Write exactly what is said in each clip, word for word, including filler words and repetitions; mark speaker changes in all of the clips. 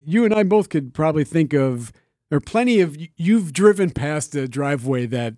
Speaker 1: you and I both could probably think of, or plenty of, you've driven past a driveway that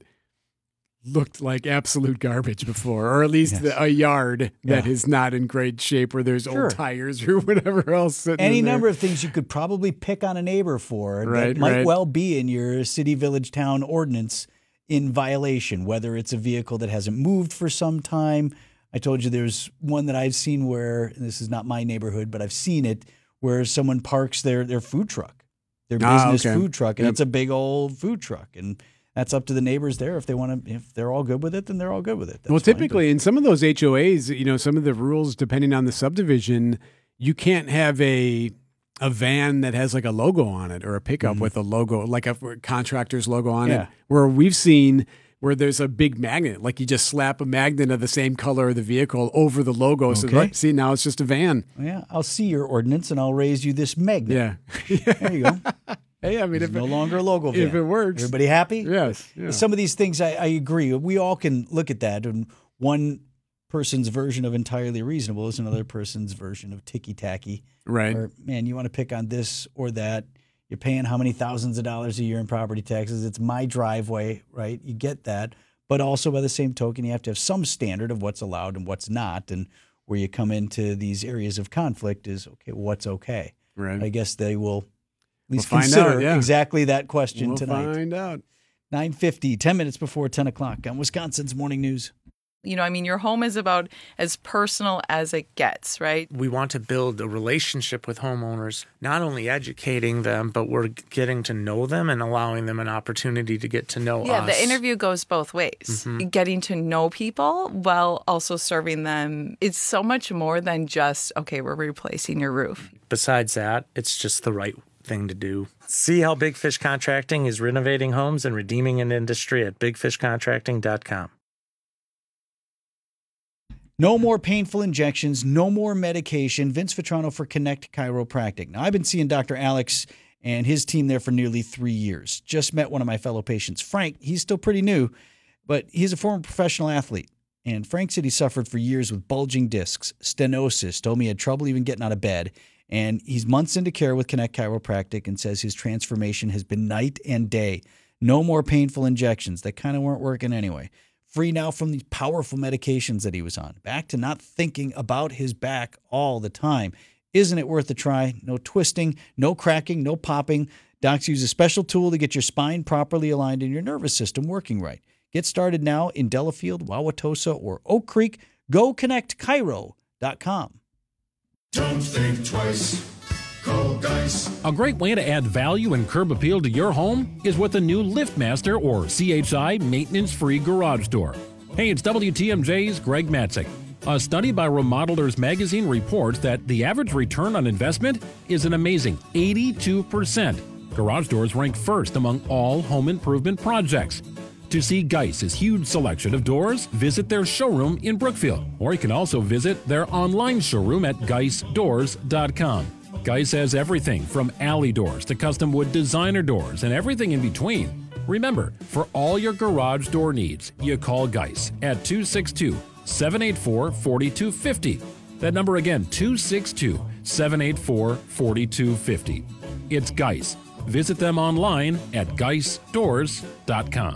Speaker 1: looked like absolute garbage before, or at least
Speaker 2: Yes.
Speaker 1: the, a yard that
Speaker 2: Yeah.
Speaker 1: is not in great shape where there's
Speaker 2: Sure.
Speaker 1: old tires or whatever else sitting
Speaker 2: Any
Speaker 1: in there.
Speaker 2: number of things you could probably pick on a neighbor for
Speaker 1: Right,
Speaker 2: that might
Speaker 1: right.
Speaker 2: well be in your city, village, town ordinance in violation, whether it's a vehicle that hasn't moved for some time. I told you there's one that I've seen where, and this is not my neighborhood, but I've seen it, where someone parks their, their food truck, their
Speaker 1: Ah,
Speaker 2: business
Speaker 1: okay.
Speaker 2: food truck, and
Speaker 1: Yep.
Speaker 2: it's a big old food truck. And that's up to the neighbors there. If they want to, if they're all good with it, then they're all good with it. That's
Speaker 1: Well,
Speaker 2: fine,
Speaker 1: typically in some of those H O As, you know, some of the rules, depending on the subdivision, you can't have a a van that has like a logo on it or a pickup with a logo, like a contractor's logo on
Speaker 2: Yeah.
Speaker 1: it. Where we've seen where there's a big magnet, like you just slap a magnet of the same color of the vehicle over the logo. So
Speaker 2: Okay.
Speaker 1: like, see, now it's just a van.
Speaker 2: but yeah, I'll see your ordinance and I'll raise you this magnet.
Speaker 1: Yeah.
Speaker 2: There you go.
Speaker 1: Hey, I mean,
Speaker 2: It's
Speaker 1: if
Speaker 2: no
Speaker 1: it,
Speaker 2: longer a logo van.
Speaker 1: if it works.
Speaker 2: Everybody happy?
Speaker 1: Yes. Yeah.
Speaker 2: Some of these things, I, I agree. We all can look at that, and one person's version of entirely reasonable is another person's version of ticky tacky.
Speaker 1: Right.
Speaker 2: Or man, you want to pick on this or that. You're paying how many thousands of dollars a year in property taxes? It's my driveway, right? You get that, but also by the same token, you have to have some standard of what's allowed and what's not, and where you come into these areas of conflict is okay. What's okay?
Speaker 1: Right.
Speaker 2: I guess they will. At least
Speaker 1: We'll find
Speaker 2: consider
Speaker 1: out, yeah.
Speaker 2: exactly that question
Speaker 1: We'll
Speaker 2: tonight.
Speaker 1: find out.
Speaker 2: nine fifty, ten minutes before ten o'clock on Wisconsin's Morning News.
Speaker 3: You know, I mean, your home is about as personal as it gets, right?
Speaker 4: We want to build a relationship with homeowners, not only educating them, but we're getting to know them and allowing them an opportunity to get to know
Speaker 3: Yeah,
Speaker 4: us.
Speaker 3: the interview goes both ways. Getting to know people while also serving them. It's so much more than just, okay, we're replacing your roof.
Speaker 4: Besides that, it's just the right thing to do. See how Big Fish Contracting is renovating homes and redeeming an industry at big fish contracting dot com.
Speaker 2: No more painful injections, no more medication. Vince Vitrano for Connect Chiropractic. Now, I've been seeing Doctor Alex and his team there for nearly three years. Just met one of my fellow patients, Frank. He's still pretty new, but he's a former professional athlete. And Frank said he suffered for years with bulging discs, stenosis, told me he had trouble even getting out of bed. And he's months into care with Connect Chiropractic and says his transformation has been night and day. No more painful injections. They kind of weren't working anyway. Free now from these powerful medications that he was on. Back to not thinking about his back all the time. Isn't it worth a try? No twisting, no cracking, no popping. Docs use a special tool to get your spine properly aligned and your nervous system working right. Get started now in Delafield, Wauwatosa, or Oak Creek. Go connect chiro dot com.
Speaker 5: Don't think twice. Call Dice.
Speaker 6: A great way to add value and curb appeal to your home is with the new LiftMaster or C H I maintenance-free garage door. Hey, it's W T M J's Greg Matzik. A study by Remodelers Magazine reports that the average return on investment is an amazing eighty-two percent. Garage doors rank first among all home improvement projects. To see Geiss's huge selection of doors, visit their showroom in Brookfield, or you can also visit their online showroom at geiss doors dot com. Geiss has everything from alley doors to custom wood designer doors and everything in between. Remember, for all your garage door needs, you call Geiss at two six two, seven eight four, four two five zero. That number again, two six two, seven eight four, four two five zero. It's Geiss. Visit them online at geiss doors dot com.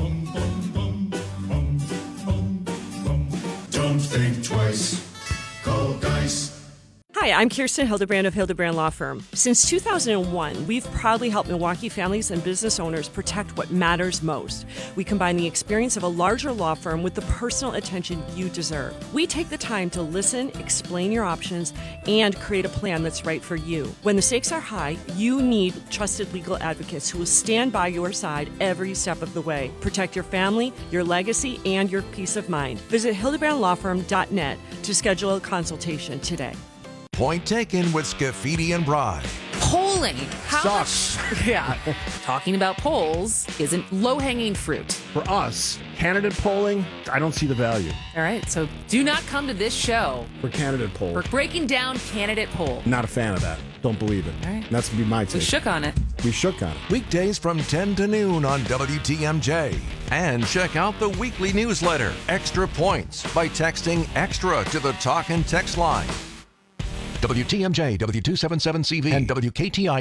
Speaker 5: Don't think twice. Call Dice.
Speaker 7: Hi, I'm Kirsten Hildebrand of Hildebrand Law Firm. Since two thousand one, we've proudly helped Milwaukee families and business owners protect what matters most. We combine the experience of a larger law firm with the personal attention you deserve. We take the time to listen, explain your options, and create a plan that's right for you. When the stakes are high, you need trusted legal advocates who will stand by your side every step of the way. Protect your family, your legacy, and your peace of mind. Visit hildebrand law firm dot net to schedule a consultation today.
Speaker 8: Point taken with Scafidi and Bry.
Speaker 9: Polling. How
Speaker 10: Sucks.
Speaker 9: Much, yeah. Talking about polls isn't low-hanging fruit.
Speaker 10: For us, candidate polling, I don't see the value.
Speaker 9: All right, so do not come to this show.
Speaker 10: For candidate poll,
Speaker 9: We're breaking down candidate poll.
Speaker 10: not a fan of that. Don't believe it.
Speaker 9: All right.
Speaker 10: That's going to be my take.
Speaker 9: We shook on it.
Speaker 10: We shook on it.
Speaker 8: Weekdays from ten to noon on W T M J. And check out the weekly newsletter, Extra Points, by texting EXTRA to the talk and text line. W T M J, W two seventy-seven C V, and W K T I